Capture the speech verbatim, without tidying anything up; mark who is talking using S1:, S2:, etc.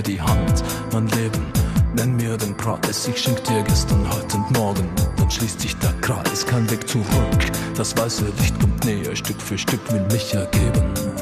S1: die Hand, mein Leben, nenn mir den Preis. Ich schenk dir gestern, heute und morgen, dann schließt sich der Kreis. Kein Weg zurück, das weiße Licht kommt näher, Stück für Stück will mich ergeben.